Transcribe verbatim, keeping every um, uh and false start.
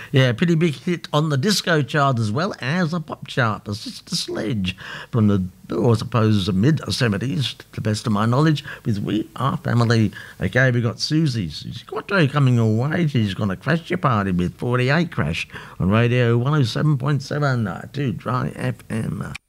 Yeah, pretty big hit on the disco chart as well as the pop chart. The Sister Sledge from the, or I suppose, the mid-seventies, to the best of my knowledge, with We Are Family. Okay, we got Susie. Susie Quattro coming your way. She's going to crash your party with forty-eight Crash on Radio one oh seven point seven, uh, two Dry F M.